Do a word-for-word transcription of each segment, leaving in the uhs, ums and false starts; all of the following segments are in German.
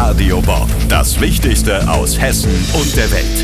Radio Bob. Das Wichtigste aus Hessen und der Welt.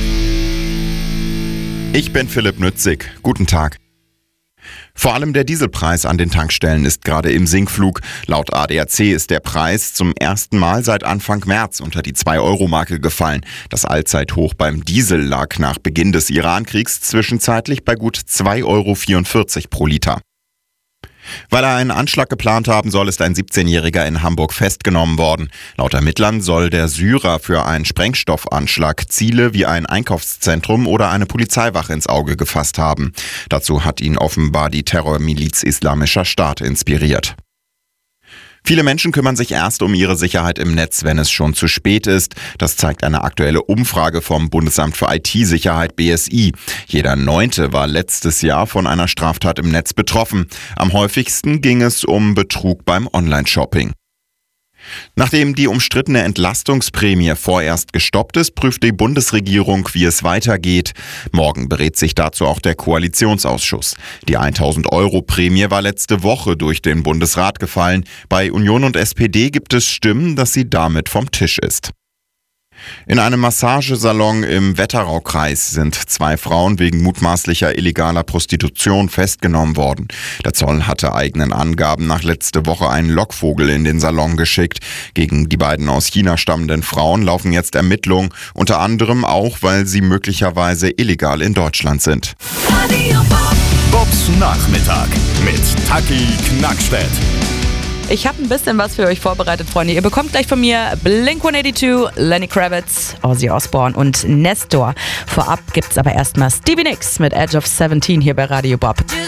Ich bin Philipp Nützig. Guten Tag. Vor allem der Dieselpreis an den Tankstellen ist gerade im Sinkflug. Laut A D A C ist der Preis zum ersten Mal seit Anfang März unter die zwei Euro Marke gefallen. Das Allzeithoch beim Diesel lag nach Beginn des Iran-Kriegs zwischenzeitlich bei gut zwei Euro vierundvierzig pro Liter. Weil er einen Anschlag geplant haben soll, ist ein siebzehnjähriger in Hamburg festgenommen worden. Laut Ermittlern soll der Syrer für einen Sprengstoffanschlag Ziele wie ein Einkaufszentrum oder eine Polizeiwache ins Auge gefasst haben. Dazu hat ihn offenbar die Terrormiliz Islamischer Staat inspiriert. Viele Menschen kümmern sich erst um ihre Sicherheit im Netz, wenn es schon zu spät ist. Das zeigt eine aktuelle Umfrage vom Bundesamt für I T-Sicherheit B S I. Jeder Neunte war letztes Jahr von einer Straftat im Netz betroffen. Am häufigsten ging es um Betrug beim Online-Shopping. Nachdem die umstrittene Entlastungsprämie vorerst gestoppt ist, prüft die Bundesregierung, wie es weitergeht. Morgen berät sich dazu auch der Koalitionsausschuss. Die tausend Euro Prämie war letzte Woche durch den Bundesrat gefallen. Bei Union und S P D gibt es Stimmen, dass sie damit vom Tisch ist. In einem Massagesalon im Wetteraukreis sind zwei Frauen wegen mutmaßlicher illegaler Prostitution festgenommen worden. Der Zoll hatte eigenen Angaben nach letzte Woche einen Lockvogel in den Salon geschickt. Gegen die beiden aus China stammenden Frauen laufen jetzt Ermittlungen, unter anderem auch, weil sie möglicherweise illegal in Deutschland sind. Bobs Nachmittag mit Taki Knackstedt. Ich habe ein bisschen was für euch vorbereitet, Freunde. Ihr bekommt gleich von mir Blink hundertzweiundachtzig, Lenny Kravitz, Ozzy Osbourne und Nestor. Vorab gibt's aber erstmal Stevie Nicks mit Edge of seventeen hier bei Radio Bob.